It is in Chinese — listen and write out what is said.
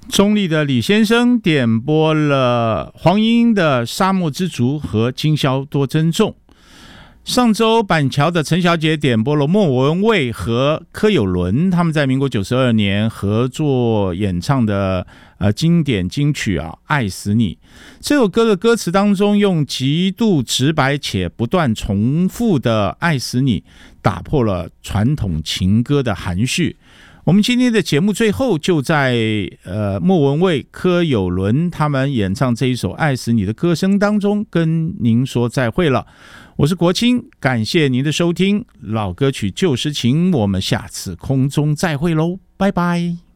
中立的李先生点播了黄莺莺的《沙漠之竹》和《今宵多珍重》。上周板桥的陈小姐点播了莫文蔚和柯有伦他们在民国92年合作演唱的经典金曲啊，《爱死你》这首歌的歌词当中，用极度直白且不断重复的爱死你打破了传统情歌的含蓄。我们今天的节目最后就在莫文蔚、柯有伦他们演唱这一首《爱死你》的歌声当中跟您说再会了。我是国清，感谢您的收听，老歌曲旧时情，我们下次空中再会喽，拜拜。